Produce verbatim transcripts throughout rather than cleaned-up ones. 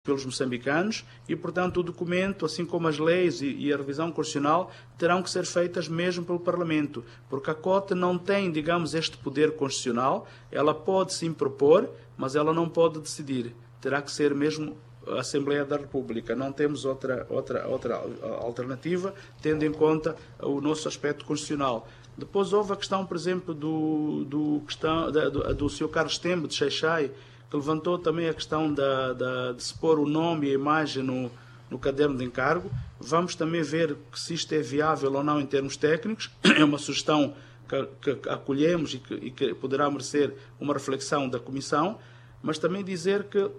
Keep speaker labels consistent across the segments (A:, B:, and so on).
A: pelos moçambicanos e, portanto, o documento, assim como as leis e, e a revisão constitucional, terão que ser feitas mesmo pelo Parlamento, porque a C O T não tem, digamos, este poder constitucional, ela pode sim propor, mas ela não pode decidir, terá que ser mesmo a Assembleia da República. Não temos outra, outra, outra alternativa, tendo em conta o nosso aspecto constitucional. Depois houve a questão, por exemplo, do, do, questão, da, do, do senhor Carlos Tembo, de Xai-Xai, que levantou também a questão da, da, de se pôr o nome e a imagem no, no caderno de encargo. Vamos também ver se isto é viável ou não em termos técnicos. É uma sugestão que, que acolhemos e que, e que poderá merecer uma reflexão da Comissão, mas também dizer que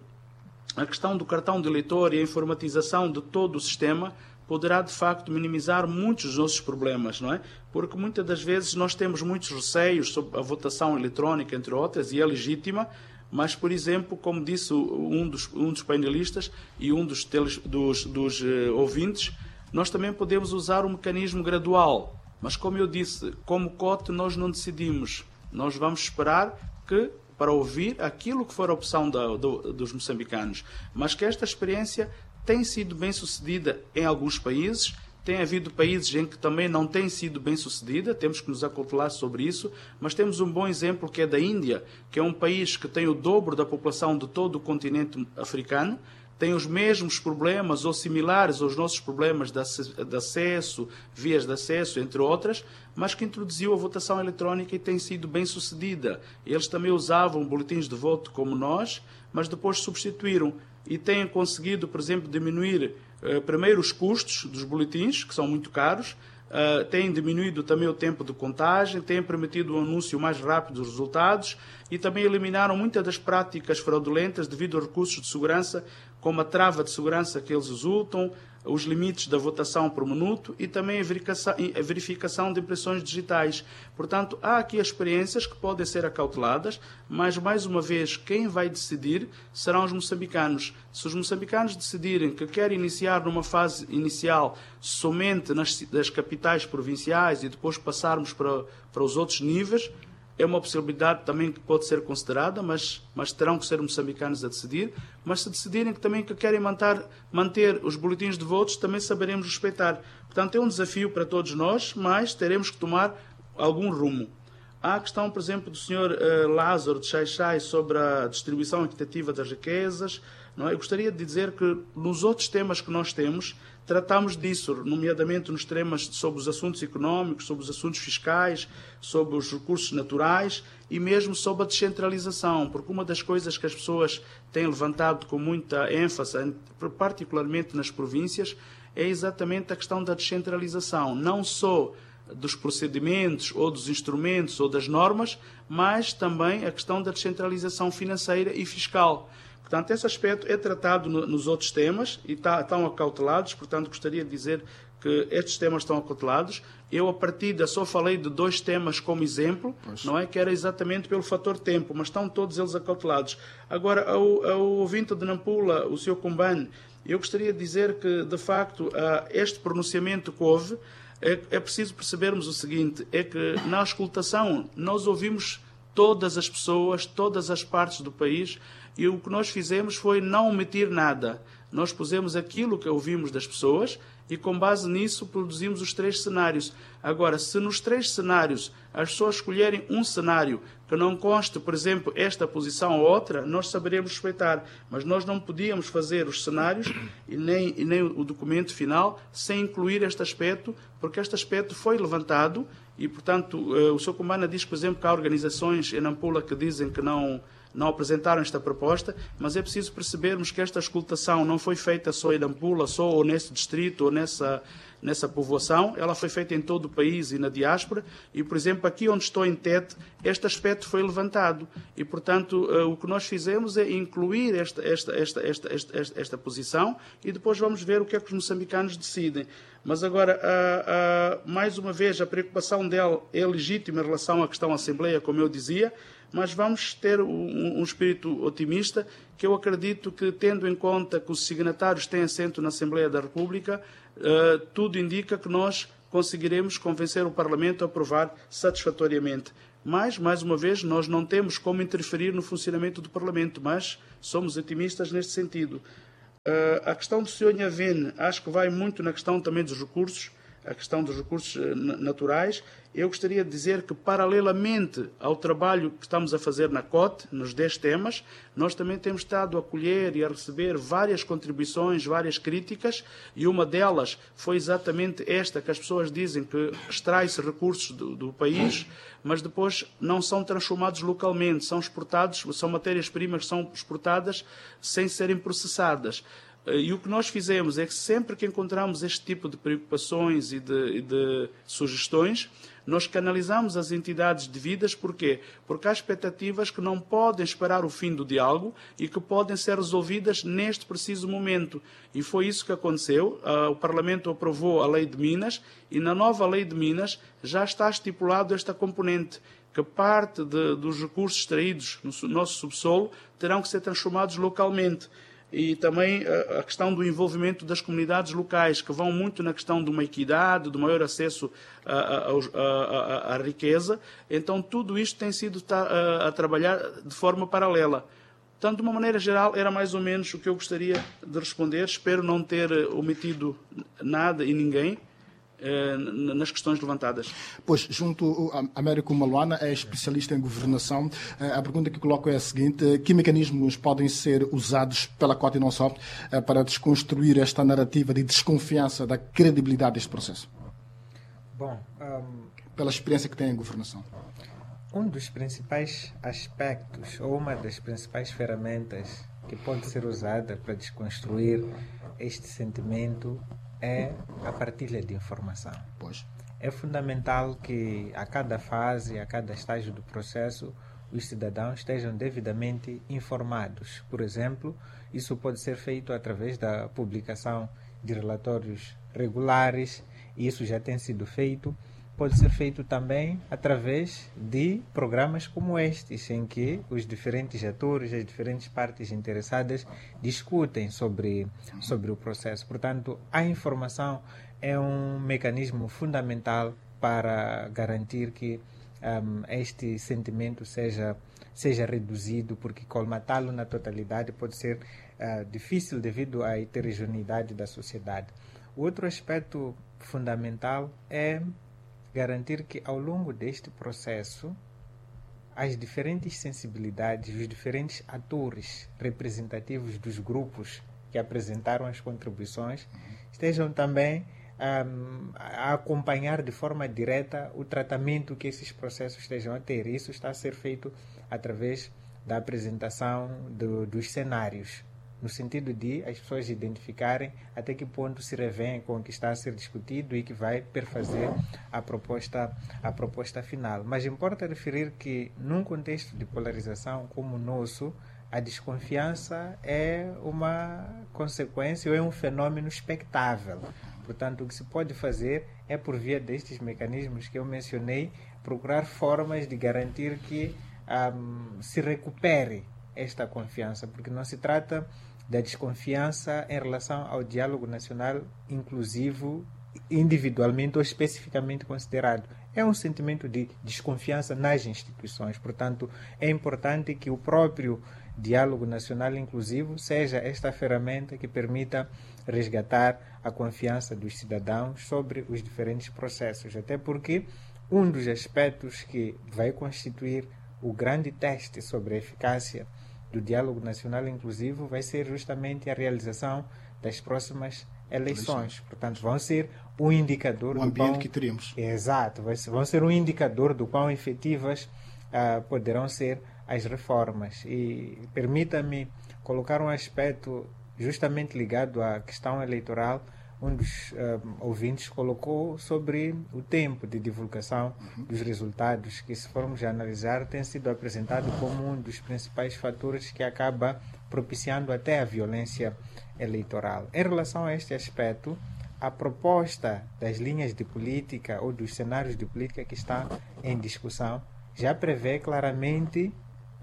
A: a questão do cartão de eleitor e a informatização de todo o sistema poderá, de facto, minimizar muitos dos nossos problemas, não é? Porque muitas das vezes nós temos muitos receios sobre a votação eletrónica, entre outras, e é legítima, mas, por exemplo, como disse um dos, um dos painelistas e um dos, teles, dos, dos uh, ouvintes, nós também podemos usar um mecanismo gradual. Mas, como eu disse, como C O T nós não decidimos. Nós vamos esperar que, para ouvir aquilo que for a opção da, do, dos moçambicanos. Mas que esta experiência tem sido bem sucedida em alguns países, tem havido países em que também não tem sido bem sucedida, temos que nos acautelar sobre isso, mas temos um bom exemplo que é da Índia, que é um país que tem o dobro da população de todo o continente africano, tem os mesmos problemas ou similares aos nossos problemas de acesso, vias de acesso, entre outras, mas que introduziu a votação eletrónica e tem sido bem sucedida. Eles também usavam boletins de voto como nós, mas depois substituíram e têm conseguido, por exemplo, diminuir eh, primeiro os custos dos boletins, que são muito caros, Uh, têm diminuído também o tempo de contagem, têm permitido um anúncio mais rápido dos resultados e também eliminaram muitas das práticas fraudulentas devido aos recursos de segurança, como a trava de segurança que eles exultam, os limites da votação por minuto e também a verificação, a verificação de impressões digitais. Portanto, há aqui experiências que podem ser acauteladas, mas, mais uma vez, quem vai decidir serão os moçambicanos. Se os moçambicanos decidirem que querem iniciar numa fase inicial somente nas, nas capitais provinciais e depois passarmos para, para os outros níveis, é uma possibilidade também que pode ser considerada, mas, mas terão que ser moçambicanos a decidir. Mas se decidirem que também que querem manter, manter os boletins de votos, também saberemos respeitar. Portanto, é um desafio para todos nós, mas teremos que tomar algum rumo. Há a questão, por exemplo, do senhor uh, Lázaro de Xai-Xai sobre a distribuição equitativa das riquezas. Não é? Eu gostaria de dizer que nos outros temas que nós temos, tratamos disso, nomeadamente nos temas sobre os assuntos económicos, sobre os assuntos fiscais, sobre os recursos naturais e mesmo sobre a descentralização, porque uma das coisas que as pessoas têm levantado com muita ênfase, particularmente nas províncias, é exatamente a questão da descentralização, não só dos procedimentos ou dos instrumentos ou das normas, mas também a questão da descentralização financeira e fiscal. Portanto, esse aspecto é tratado no, nos outros temas e tá, estão acautelados, portanto, gostaria de dizer que estes temas estão acautelados. Eu, a partida, só falei de dois temas como exemplo, pois. Não é? Que era exatamente pelo fator tempo, mas estão todos eles acautelados. Agora, ao, ao ouvinte de Nampula, o senhor Kumbane, eu gostaria de dizer que, de facto, este pronunciamento que houve, é, é preciso percebermos o seguinte, é que na auscultação nós ouvimos todas as pessoas, todas as partes do país, e o que nós fizemos foi não omitir nada. Nós pusemos aquilo que ouvimos das pessoas e, com base nisso, produzimos os três cenários. Agora, se nos três cenários as pessoas escolherem um cenário que não conste, por exemplo, esta posição ou outra, nós saberemos respeitar. Mas nós não podíamos fazer os cenários e nem, e nem o documento final sem incluir este aspecto, porque este aspecto foi levantado e, portanto, o senhor Kumana diz, por exemplo, que há organizações em Nampula que dizem que não... não apresentaram esta proposta, mas é preciso percebermos que esta escutação não foi feita só em Nampula, só ou nesse distrito ou nessa, nessa povoação, ela foi feita em todo o país e na diáspora, e, por exemplo, aqui onde estou em Tete, este aspecto foi levantado, e, portanto, o que nós fizemos é incluir esta, esta, esta, esta, esta, esta, esta posição, e depois vamos ver o que é que os moçambicanos decidem. Mas agora, a, a, mais uma vez, a preocupação dela é legítima em relação à questão da Assembleia, como eu dizia, mas vamos ter um, um espírito otimista, que eu acredito que, tendo em conta que os signatários têm assento na Assembleia da República, uh, tudo indica que nós conseguiremos convencer o Parlamento a aprovar satisfatoriamente. Mas, mais uma vez, nós não temos como interferir no funcionamento do Parlamento, mas somos otimistas neste sentido. Uh, a questão do senhor Nhavene, acho que vai muito na questão também dos recursos, a questão dos recursos uh, naturais. Eu gostaria de dizer que, paralelamente ao trabalho que estamos a fazer na C O T, nos dez temas, nós também temos estado a colher e a receber várias contribuições, várias críticas, e uma delas foi exatamente esta, que as pessoas dizem que extrai-se recursos do, do país, mas depois não são transformados localmente, são exportados, são matérias-primas que são exportadas sem serem processadas. E o que nós fizemos é que sempre que encontramos este tipo de preocupações e de, e de sugestões, nós canalizamos as entidades devidas. Porquê? Porque há expectativas que não podem esperar o fim do diálogo e que podem ser resolvidas neste preciso momento. E foi isso que aconteceu. O Parlamento aprovou a Lei de Minas e na nova Lei de Minas já está estipulado esta componente, que parte de, dos recursos extraídos no nosso subsolo terão que ser transformados localmente. E também a questão do envolvimento das comunidades locais, que vão muito na questão de uma equidade, do maior acesso à riqueza. Então, tudo isto tem sido a, a trabalhar de forma paralela. Portanto, de uma maneira geral, era mais ou menos o que eu gostaria de responder. Espero não ter omitido nada e ninguém nas questões levantadas.
B: Pois, junto a Américo Maluana, é especialista em governação. A pergunta que coloco é a seguinte: que mecanismos podem ser usados pela C O T e não só para desconstruir esta narrativa de desconfiança da credibilidade deste processo?
C: Bom, um,
B: pela experiência que tem em governação.
C: Um dos principais aspectos, ou uma das principais ferramentas que pode ser usada para desconstruir este sentimento é a partilha de informação.
B: Pois.
C: É fundamental que a cada fase, a cada estágio do processo, os cidadãos estejam devidamente informados. Por exemplo, isso pode ser feito através da publicação de relatórios regulares, e isso já tem sido feito. Pode ser feito também através de programas como estes, em que os diferentes atores, as diferentes partes interessadas discutem sobre, sobre o processo. Portanto, a informação é um mecanismo fundamental para garantir que um, este sentimento seja, seja reduzido, porque colmatá-lo na totalidade pode ser uh, difícil devido à heterogeneidade da sociedade. O outro aspecto fundamental é garantir que, ao longo deste processo, as diferentes sensibilidades, os diferentes atores representativos dos grupos que apresentaram as contribuições estejam também um, a acompanhar de forma direta o tratamento que esses processos estejam a ter. Isso está a ser feito através da apresentação do, dos cenários, no sentido de as pessoas identificarem até que ponto se revém com o que está a ser discutido e que vai perfazer a proposta, a proposta final. Mas importa referir que, num contexto de polarização como o nosso, a desconfiança é uma consequência ou é um fenômeno expectável. Portanto, o que se pode fazer é, por via destes mecanismos que eu mencionei, procurar formas de garantir que um, se recupere esta confiança, porque não se trata da desconfiança em relação ao diálogo nacional inclusivo, individualmente ou especificamente considerado. É um sentimento de desconfiança nas instituições. Portanto, é importante que o próprio diálogo nacional inclusivo seja esta ferramenta que permita resgatar a confiança dos cidadãos sobre os diferentes processos. Até porque um dos aspectos que vai constituir o grande teste sobre a eficácia do diálogo nacional inclusivo vai ser justamente a realização das próximas eleições. Portanto, vão ser um indicador
B: o
C: do
B: ambiente
C: quão,
B: que teremos.
C: Exato, vai ser, vão ser um indicador do quão efetivas uh, poderão ser as reformas. E permita-me colocar um aspecto justamente ligado à questão eleitoral. Um dos uh, ouvintes colocou sobre o tempo de divulgação uhum. dos resultados, que, se formos analisar, tem sido apresentado como um dos principais fatores que acaba propiciando até a violência eleitoral. Em relação a este aspecto, a proposta das linhas de política ou dos cenários de política que está em discussão já prevê claramente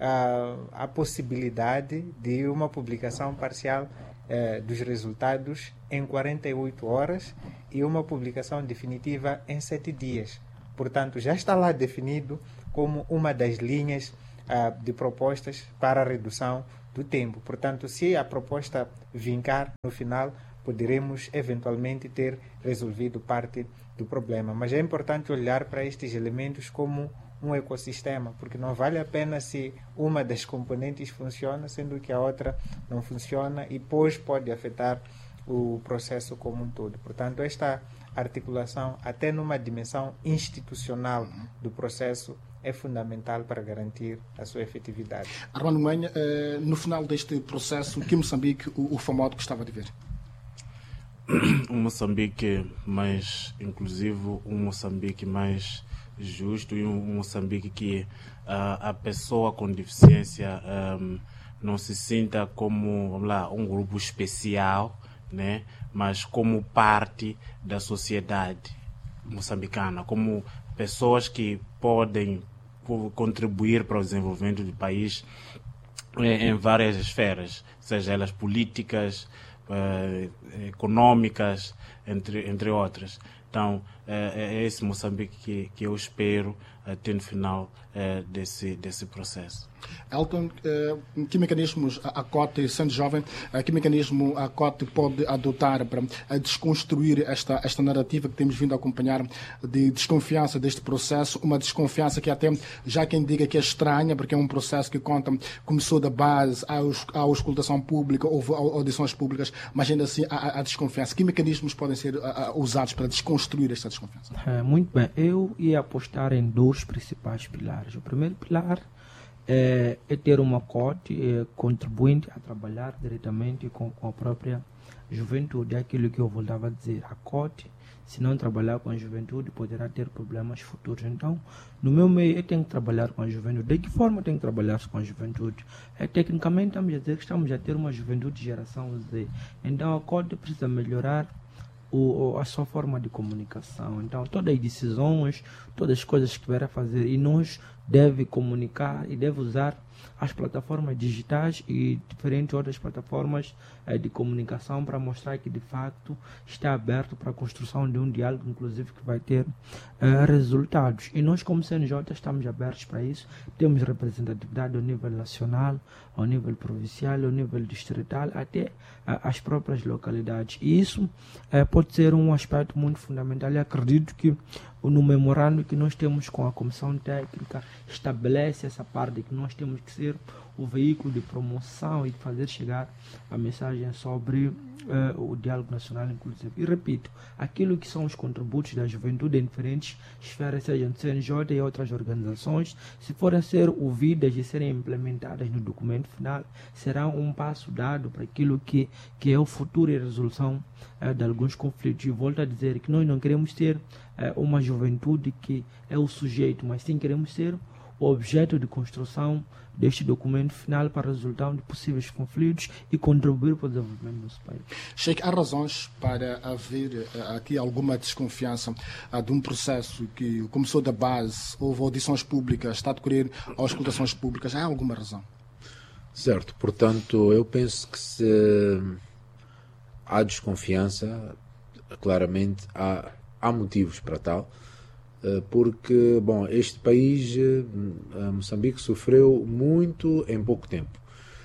C: uh, a possibilidade de uma publicação parcial uh, dos resultados em quarenta e oito horas e uma publicação definitiva em sete dias. Portanto, já está lá definido como uma das linhas uh, de propostas para a redução do tempo. Portanto, se a proposta vincar no final, poderemos eventualmente ter resolvido parte do problema. Mas é importante olhar para estes elementos como um ecossistema, porque não vale a pena se uma das componentes funciona, sendo que a outra não funciona e depois pode afetar o processo como um todo. Portanto, esta articulação, até numa dimensão institucional do processo, é fundamental para garantir a sua efetividade.
B: Armando Manha, no final deste processo, que Moçambique o, o FAMOD gostava de ver?
D: Um Moçambique mais inclusivo, um Moçambique mais justo e um Moçambique que uh, a pessoa com deficiência um, não se sinta como, vamos lá, um grupo especial, né, mas como parte da sociedade moçambicana, como pessoas que podem contribuir para o desenvolvimento do país em, em várias esferas, seja elas políticas, uh, econômicas, entre, entre outras. Então, é esse Moçambique que, que eu espero até no final é, desse, desse processo.
B: Elton, que mecanismos a COTE, sendo jovem, que mecanismo a COTE pode adotar para desconstruir esta, esta narrativa que temos vindo a acompanhar de desconfiança deste processo, uma desconfiança que até já quem diga que é estranha, porque é um processo que conta, começou da base à auscultação pública, houve audições públicas, mas ainda assim há, há desconfiança. Que mecanismos podem ser usados para desconstruir esta desconfiança?
E: É, muito bem, eu ia apostar em dois principais pilares. O primeiro pilar é, é ter uma COTE é, contribuinte a trabalhar diretamente com, com a própria juventude. É aquilo que eu voltava a dizer. A COTE, se não trabalhar com a juventude, poderá ter problemas futuros. Então, no meu meio, eu tenho que trabalhar com a juventude. De que forma eu tenho que trabalhar com a juventude? É, tecnicamente, estamos a dizer que estamos a ter uma juventude de geração Z. Então, a COTE precisa melhorar O, a sua forma de comunicação. Então, todas as decisões, todas as coisas que tiver a fazer, e nós deve comunicar e deve usar as plataformas digitais e diferentes outras plataformas eh, de comunicação para mostrar que, de facto, está aberto para a construção de um diálogo, inclusive, que vai ter eh, resultados. E nós, como C N J, estamos abertos para isso. Temos representatividade ao nível nacional, ao nível provincial, ao nível distrital, até eh, as próprias localidades. E isso eh, pode ser um aspecto muito fundamental. E acredito que no memorando que nós temos com a Comissão Técnica estabelece essa parte que nós temos que ser o veículo de promoção e de fazer chegar a mensagem sobre uh, o diálogo nacional inclusive. E repito, aquilo que são os contributos da juventude em diferentes esferas, sejam C N J e outras organizações, se forem a ser ouvidas e serem implementadas no documento final, será um passo dado para aquilo que, que é o futuro e a resolução uh, de alguns conflitos. E volto a dizer que nós não queremos ter uh, uma juventude que é o sujeito, mas sim queremos ser o objeto de construção deste documento final para a resolução de possíveis conflitos e contribuir para o desenvolvimento do nosso país.
B: Sheikh, há razões para haver aqui alguma desconfiança uh, de um processo que começou da base, houve audições públicas, está a decorrer auscultações públicas, há alguma razão?
F: Certo, portanto, eu penso que se há desconfiança, claramente há, há motivos para tal, porque, bom, este país, Moçambique, sofreu muito em pouco tempo.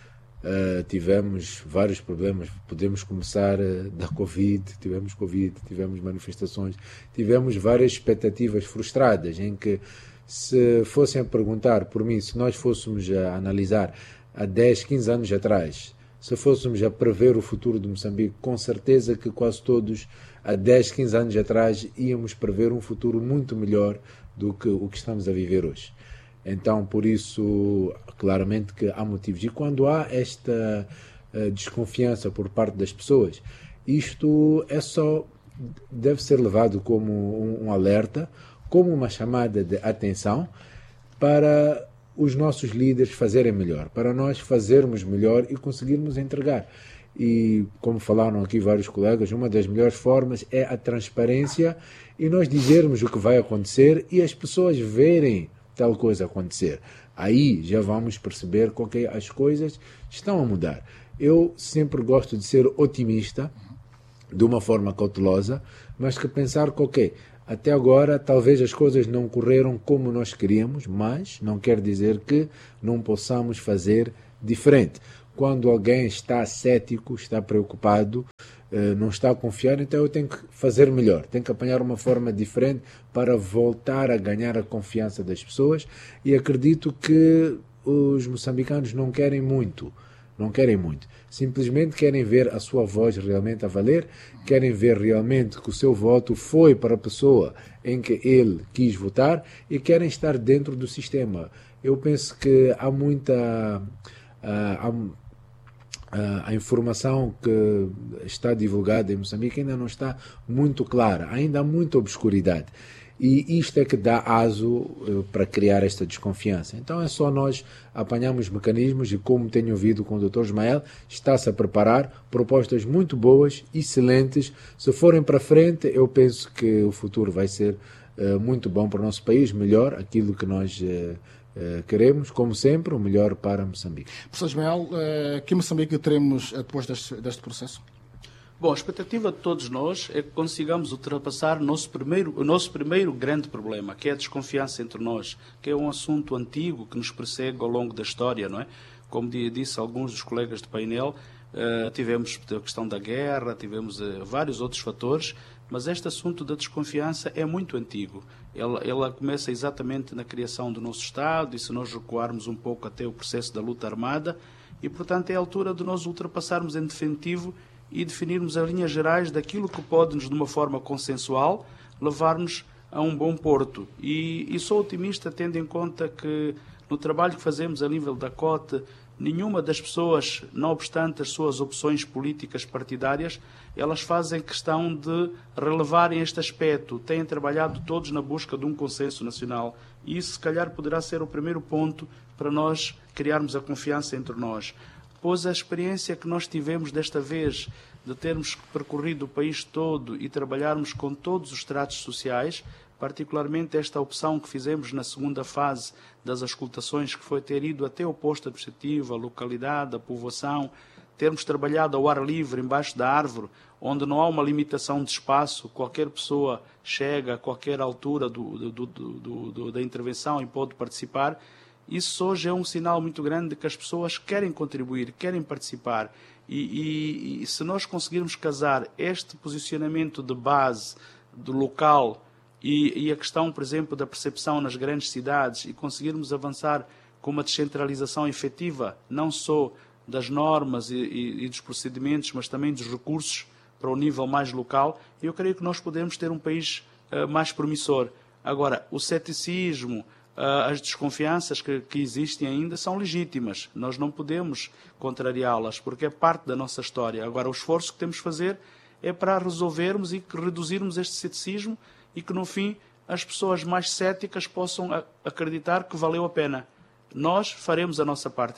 F: Uh, tivemos vários problemas, podemos começar uh, da Covid, tivemos Covid, tivemos manifestações, tivemos várias expectativas frustradas, em que, se fossem a perguntar por mim, se nós fôssemos a analisar há dez, quinze anos atrás, se fôssemos a prever o futuro de Moçambique, com certeza que quase todos, há dez, quinze anos atrás, íamos prever um futuro muito melhor do que o que estamos a viver hoje. Então, por isso, claramente que há motivos. E quando há esta uh, desconfiança por parte das pessoas, isto é só, deve ser levado como um, um alerta, como uma chamada de atenção para os nossos líderes fazerem melhor, para nós fazermos melhor e conseguirmos entregar. E, como falaram aqui vários colegas, uma das melhores formas é a transparência e nós dizermos o que vai acontecer e as pessoas verem tal coisa acontecer. Aí já vamos perceber que okay, as coisas estão a mudar. Eu sempre gosto de ser otimista, de uma forma cautelosa, mas que pensar que, ok, até agora talvez as coisas não correram como nós queríamos, mas não quer dizer que não possamos fazer diferente. quando alguém está cético, está preocupado, não está a confiar, então eu tenho que fazer melhor, tenho que apanhar uma forma diferente para voltar a ganhar a confiança das pessoas, e acredito que os moçambicanos não querem muito, não querem muito, simplesmente querem ver a sua voz realmente a valer, querem ver realmente que o seu voto foi para a pessoa em que ele quis votar e querem estar dentro do sistema. Eu penso que há muita... Uh, há, Uh, a informação que está divulgada em Moçambique ainda não está muito clara, ainda há muita obscuridade. E isto é que dá aso uh, para criar esta desconfiança. Então é só nós apanharmos mecanismos e, como tenho ouvido com o doutor Ismael, está-se a preparar propostas muito boas, excelentes. Se forem para frente, eu penso que o futuro vai ser uh, muito bom para o nosso país, melhor aquilo que nós... Uh, Uh, queremos, como sempre, o melhor para Moçambique.
B: Professor Ismael, uh, que Moçambique teremos depois deste, deste processo?
A: Bom, a expectativa de todos nós é que consigamos ultrapassar o nosso primeiro, o nosso primeiro grande problema, que é a desconfiança entre nós, que é um assunto antigo que nos persegue ao longo da história, não é? Como disse alguns dos colegas do painel, uh, tivemos a questão da guerra, tivemos uh, vários outros fatores, mas este assunto da desconfiança é muito antigo. Ela, ela começa exatamente na criação do nosso Estado, e se nós recuarmos um pouco até o processo da luta armada, e, portanto, é a altura de nós ultrapassarmos em definitivo e definirmos as linhas gerais daquilo que pode-nos, de uma forma consensual, levar-nos a um bom porto. E, e sou otimista, tendo em conta que, no trabalho que fazemos a nível da C O T, nenhuma das pessoas, não obstante as suas opções políticas partidárias, elas fazem questão de relevarem este aspecto. Têm trabalhado todos na busca de um consenso nacional. E isso, se calhar, poderá ser o primeiro ponto para nós criarmos a confiança entre nós. Pois a experiência que nós tivemos desta vez, de termos percorrido o país todo e trabalharmos com todos os estratos sociais, particularmente esta opção que fizemos na segunda fase das auscultações, que foi ter ido até o posto administrativo, a localidade, a povoação, termos trabalhado ao ar livre, embaixo da árvore, onde não há uma limitação de espaço, qualquer pessoa chega a qualquer altura do, do, do, do, da intervenção e pode participar. Isso hoje é um sinal muito grande de que as pessoas querem contribuir, querem participar. E, e, e se nós conseguirmos casar este posicionamento de base, do local, E, e a questão, por exemplo, da percepção nas grandes cidades, e conseguirmos avançar com uma descentralização efetiva, não só das normas e, e, e dos procedimentos, mas também dos recursos para o nível mais local, eu creio que nós podemos ter um país uh, mais promissor. Agora, o ceticismo, uh, as desconfianças que, que existem ainda são legítimas. Nós não podemos contrariá-las, porque é parte da nossa história. Agora, o esforço que temos de fazer é para resolvermos e reduzirmos este ceticismo, e que, no fim, as pessoas mais céticas possam acreditar que valeu a pena. Nós faremos a nossa parte.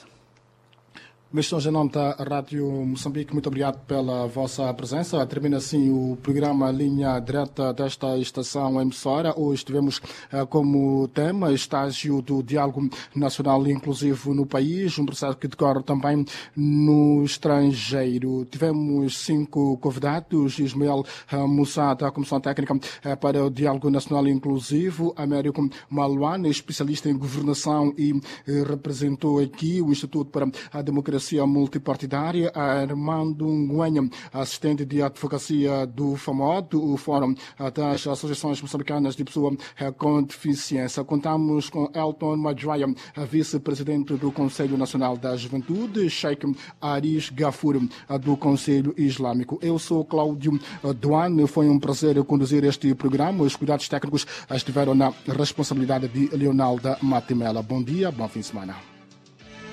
B: Mestre Janão da Rádio Moçambique, muito obrigado pela vossa presença. Termina assim o programa Linha Direta desta estação emissora. Hoje tivemos uh, como tema estágio do diálogo nacional inclusivo no país, um processo que decorre também no estrangeiro. Tivemos cinco convidados: Ismael uh, Moussa, da Comissão Técnica uh, para o Diálogo Nacional Inclusivo, Américo Maluane, especialista em governação e uh, representou aqui o Instituto para a Democracia Multipartidária, Armando Nguenha, assistente de advocacia do FAMOD, o Fórum das Associações Moçambicanas de Pessoa com Deficiência. Contamos com Elton Madjoia, vice-presidente do Conselho Nacional da Juventude, Sheikh Aris Gafur, do Conselho Islâmico. Eu sou Cláudio Duane, foi um prazer conduzir este programa. Os cuidados técnicos estiveram na responsabilidade de Leonalda Matimela. Bom dia, bom fim de semana.